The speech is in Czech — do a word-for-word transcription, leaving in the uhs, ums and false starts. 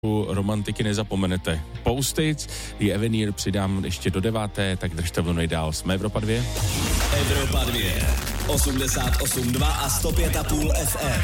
U romantiky nezapomenete. Post-its, The Avenir přidám ještě do deváté, tak držte vlnu nejdál. Jsme Evropa dva. Evropa dva, osmdesát osm dva a sto pět a půl F M.